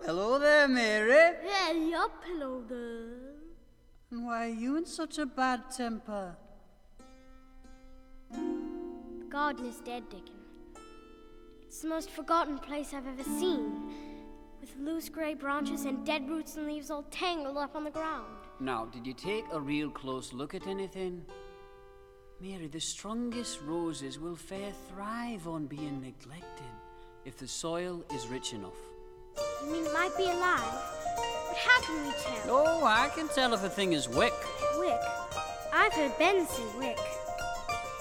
Hello there, Mary. Hello there. And why are you in such a bad temper? The garden is dead, Dickon. It's the most forgotten place I've ever seen, with loose grey branches and dead roots and leaves all tangled up on the ground. Now, did you take a real close look at anything? Mary, the strongest roses will fair thrive on being neglected if the soil is rich enough. You mean it might be alive? But how can we tell? Oh, I can tell if a thing is wick. Wick? I've heard Ben say wick.